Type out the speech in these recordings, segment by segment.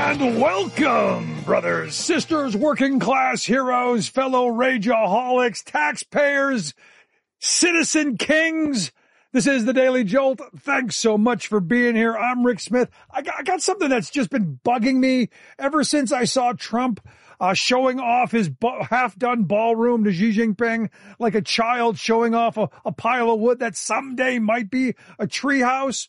And welcome, brothers, sisters, working class heroes, fellow rageaholics, taxpayers, citizen kings. This is the Daily Jolt. Thanks so much for being here. I'm Rick Smith. I got something that's just been bugging me ever since I saw Trump showing off his half-done ballroom to Xi Jinping like a child showing off a pile of wood that someday might be a treehouse.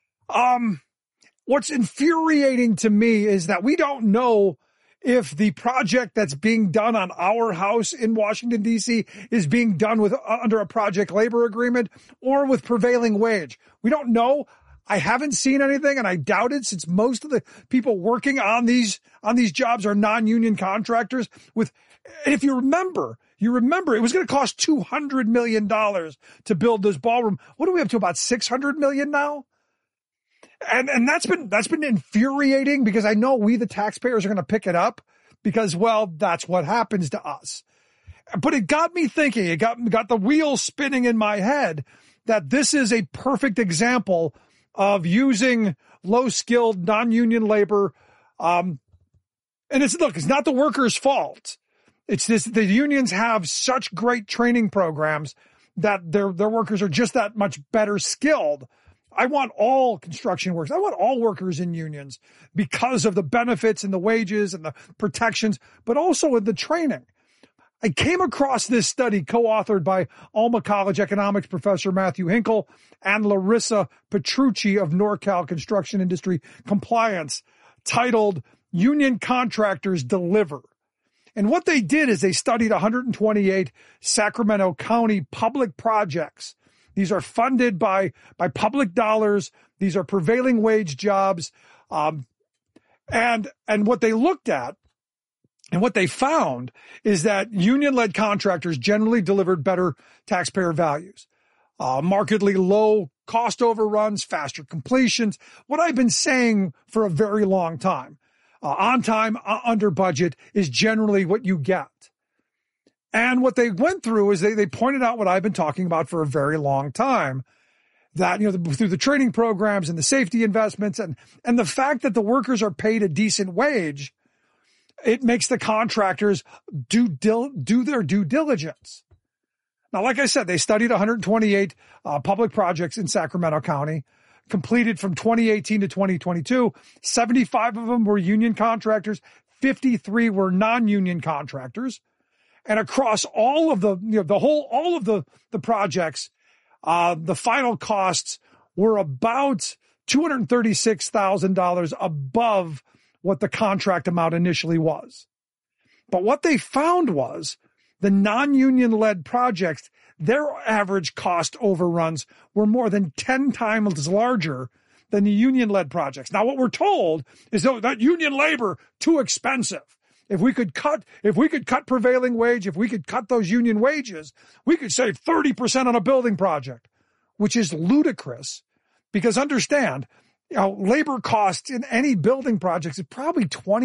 What's infuriating to me is that we don't know if the project that's being done on our house in Washington, D.C. is being done with under a project labor agreement or with prevailing wage. We don't know. I haven't seen anything, and I doubt it, since most of the people working on these jobs are non-union contractors. And if you remember it was going to cost $200 million to build this ballroom. What are we up to, about $600 million now? And that's been infuriating, because I know we, the taxpayers, are going to pick it up because, well, that's what happens to us. But it got me thinking, it got the wheels spinning in my head that this is a perfect example of using low-skilled, non-union labor. And it's not the workers' fault. It's the unions have such great training programs that their workers are just that much better skilled. I want all construction workers. I want all workers in unions because of the benefits and the wages and the protections, but also in the training. I came across this study co-authored by Alma College economics professor Matthew Hinkle and Larissa Petrucci of NorCal Construction Industry Compliance, titled Union Contractors Deliver. And what they did is they studied 128 Sacramento County public projects. These are funded by public dollars. These are prevailing wage jobs. And what they looked at and what they found is that union-led contractors generally delivered better taxpayer values, markedly low cost overruns, faster completions. What I've been saying for a very long time, on time, under budget is generally what you get. And what they went through is they pointed out what I've been talking about for a very long time, that, through the training programs and the safety investments and the fact that the workers are paid a decent wage, it makes the contractors do their due diligence. Now, like I said, they studied 128 public projects in Sacramento County, completed from 2018 to 2022. 75 of them were union contractors. 53 were non-union contractors. And across all of the projects, the final costs were about $236,000 above what the contract amount initially was. But what they found was the non-union led projects, their average cost overruns were more than 10 times larger than the union led projects. Now, what we're told is that union labor too expensive. If we could cut prevailing wage, if we could cut those union wages, we could save 30% on a building project, which is ludicrous, because understand, labor costs in any building projects is probably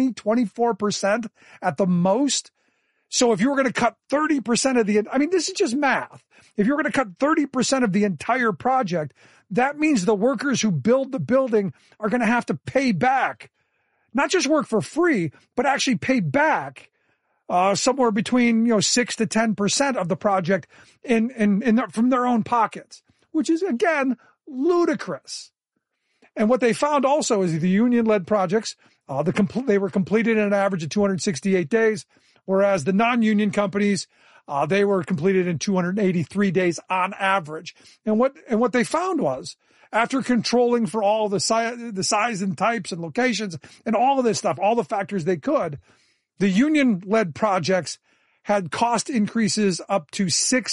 24% at the most. So if you were going to cut 30% this is just math. If you're going to cut 30% of the entire project, that means the workers who build the building are going to have to pay back, not just work for free, but actually pay back somewhere between 6 to 10% of the project from their own pockets, which is, again, ludicrous. And what they found also is the union-led projects, they were completed in an average of 268 days, whereas the non-union companies, they were completed in 283 days on average. And what they found was, after controlling for all the size and types and locations and all of this stuff, all the factors they could, the union-led projects had cost increases up to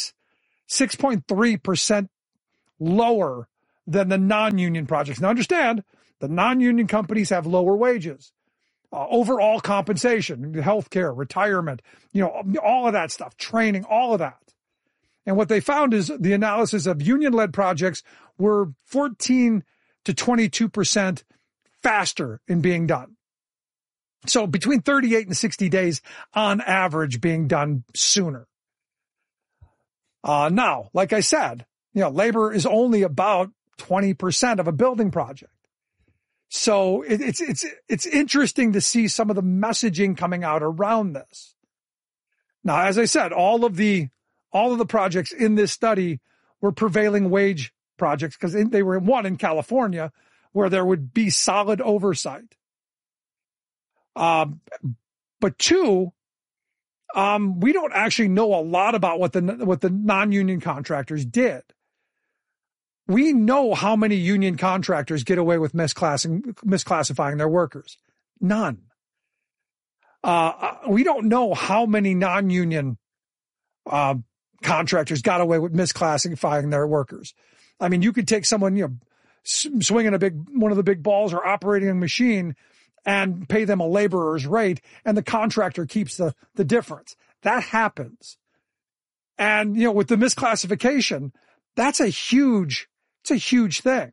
6.3% lower than the non-union projects. Now understand, the non-union companies have lower wages, overall compensation, healthcare, retirement, all of that stuff, training, all of that. And what they found is the analysis of union-led projects were 14 to 22% faster in being done. So between 38 and 60 days on average being done sooner. Now, like I said, labor is only about 20% of a building project. So it's interesting to see some of the messaging coming out around this. Now, as I said, all of the projects in this study were prevailing wage projects because they were one in California where there would be solid oversight. But two, we don't actually know a lot about what the non-union contractors did. We know how many union contractors get away with misclassifying their workers. None. We don't know how many non-union contractors got away with misclassifying their workers. I mean, you could take someone, swinging one of the big balls or operating a machine and pay them a laborer's rate, and the contractor keeps the difference. That happens. And, with the misclassification, it's a huge thing.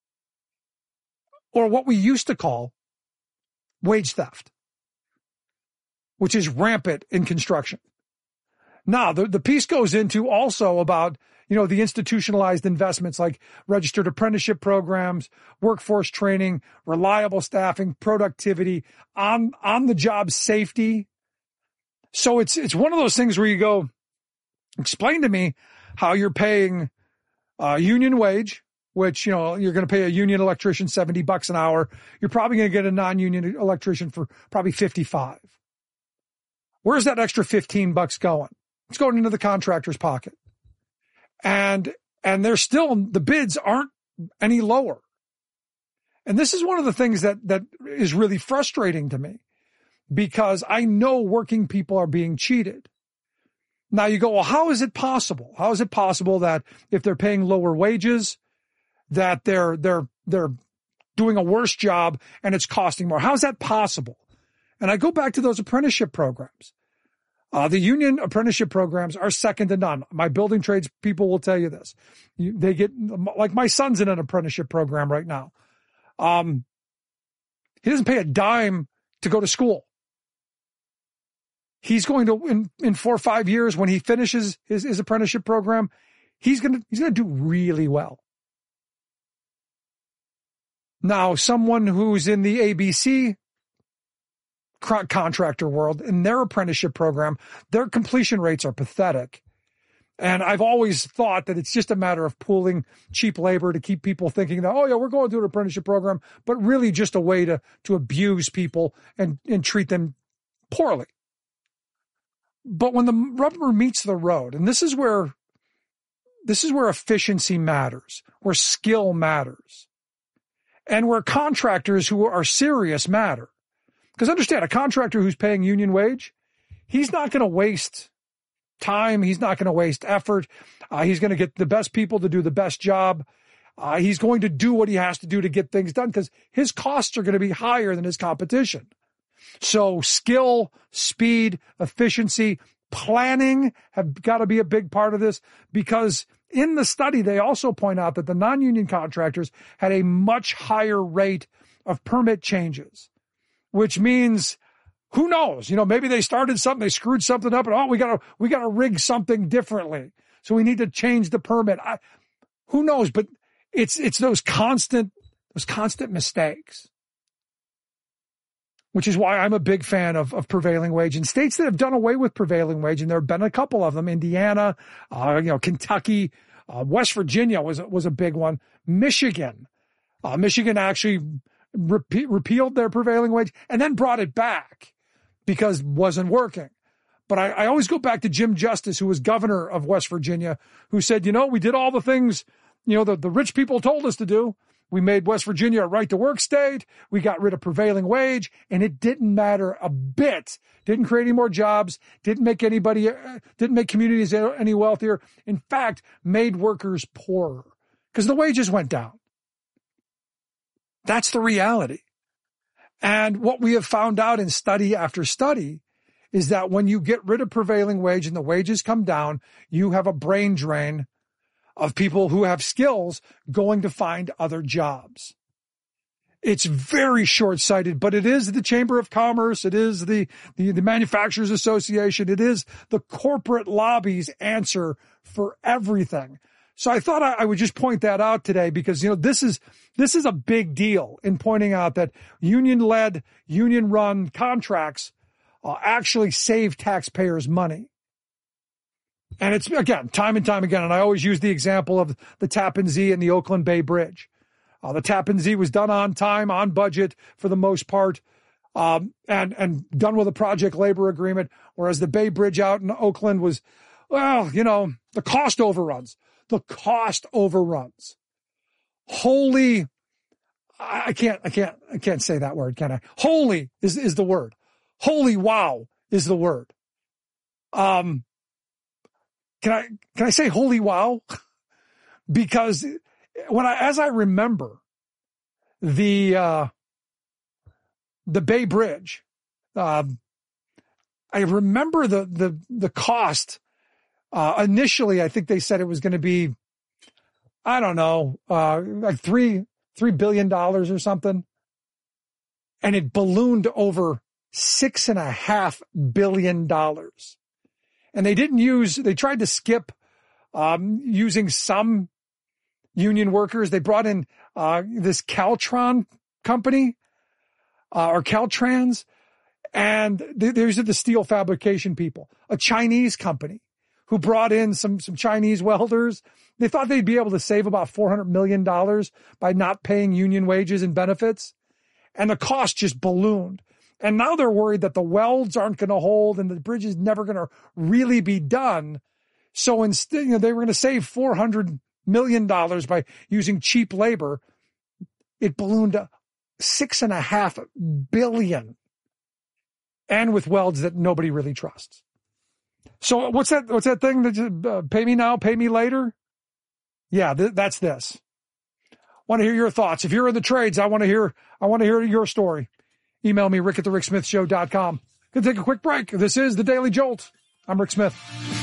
Or what we used to call wage theft, which is rampant in construction. Now, the piece goes into also about, the institutionalized investments like registered apprenticeship programs, workforce training, reliable staffing, productivity, on the job safety. So it's one of those things where you go, explain to me how you're paying union wage, which, you're going to pay a union electrician $70 an hour. You're probably going to get a non-union electrician for probably $55. Where's that extra $15 going? It's going into the contractor's pocket. And they're still, the bids aren't any lower. And this is one of the things that is really frustrating to me, because I know working people are being cheated. Now you go, well, how is it possible? How is it possible that if they're paying lower wages, that they're doing a worse job and it's costing more? How is that possible? And I go back to those apprenticeship programs. The union apprenticeship programs are second to none. My building trades people will tell you this. They get, like my son's in an apprenticeship program right now. He doesn't pay a dime to go to school. He's going to, in 4 or 5 years, when he finishes his apprenticeship program, he's going to do really well. Now, someone who's in the ABC contractor world, in their apprenticeship program, their completion rates are pathetic. And I've always thought that it's just a matter of pooling cheap labor to keep people thinking that, oh yeah, we're going to do an apprenticeship program, but really just a way to abuse people and treat them poorly. But when the rubber meets the road, and this is where efficiency matters, where skill matters, and where contractors who are serious matter. Because understand, a contractor who's paying union wage, he's not going to waste time. He's not going to waste effort. He's going to get the best people to do the best job. He's going to do what he has to do to get things done because his costs are going to be higher than his competition. So skill, speed, efficiency, planning have got to be a big part of this, because in the study, they also point out that the non-union contractors had a much higher rate of permit changes, which means, who knows? Maybe they started something, they screwed something up, and we got to rig something differently. So we need to change the permit. Who knows? But it's those constant mistakes, which is why I'm a big fan of prevailing wage. In states that have done away with prevailing wage, and there have been a couple of them, Indiana, Kentucky, West Virginia was a big one. Michigan actually repealed their prevailing wage and then brought it back because it wasn't working. But I always go back to Jim Justice, who was governor of West Virginia, who said, we did all the things, the rich people told us to do. We made West Virginia a right-to-work state. We got rid of prevailing wage, and it didn't matter a bit. Didn't create any more jobs. Didn't make communities any wealthier. In fact, made workers poorer because the wages went down. That's the reality. And what we have found out in study after study is that when you get rid of prevailing wage and the wages come down, you have a brain drain of people who have skills going to find other jobs. It's very short-sighted, but it is the Chamber of Commerce. It is the Manufacturers Association. It is the corporate lobby's answer for everything. So I thought I would just point that out today because, this is a big deal in pointing out that union-led, union-run contracts actually save taxpayers money. And it's, again, time and time again, and I always use the example of the Tappan Zee and the Oakland Bay Bridge. The Tappan Zee was done on time, on budget for the most part, and done with a project labor agreement, whereas the Bay Bridge out in Oakland was, the cost overruns. The cost overruns. Holy, I can't say that word, can I? Holy is the word. Holy wow is the word. Can I say holy wow? Because as I remember the Bay Bridge, I remember the cost. Initially, I think they said it was going to be, I don't know, like $3 billion or something. And it ballooned over $6.5 billion. And they tried to skip, using some union workers. They brought in, this Caltron company, or Caltrans. And these are the steel fabrication people, a Chinese company who brought in some Chinese welders. They thought they'd be able to save about $400 million by not paying union wages and benefits. And the cost just ballooned. And now they're worried that the welds aren't going to hold and the bridge is never going to really be done. So instead, they were going to save $400 million by using cheap labor. It ballooned to $6.5 billion. And with welds that nobody really trusts. So what's that thing that pay me now, pay me later? Yeah, that's this. Want to hear your thoughts. If you're in the trades, I want to hear your story. Email me, rick@thericksmithshow.com. Gonna take a quick break. This is the Daily Jolt. I'm Rick Smith.